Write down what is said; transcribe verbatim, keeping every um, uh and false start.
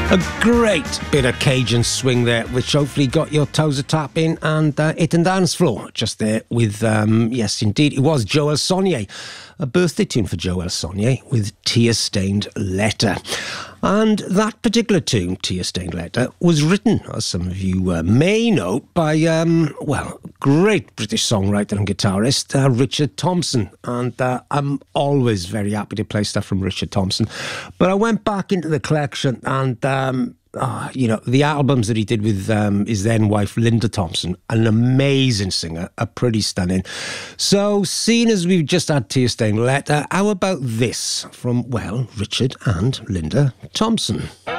A great bit of Cajun swing there, which hopefully got your toes a tapping and uh, it and dance floor. Just there with, um, yes, indeed, it was Joel Sonnier. A birthday tune for Joel Sonnier with Tear-Stained Letter. And that particular tune, Tear-Stained Letter, was written, as some of you uh, may know, by, um, well, great British songwriter and guitarist, uh, Richard Thompson. And uh, I'm always very happy to play stuff from Richard Thompson. But I went back into the collection and... Um, Oh, you know, the albums that he did with um, his then wife, Linda Thompson, an amazing singer, a pretty stunning. So, seeing as we've just had Tear-Stained Letter, how about this from, well, Richard and Linda Thompson?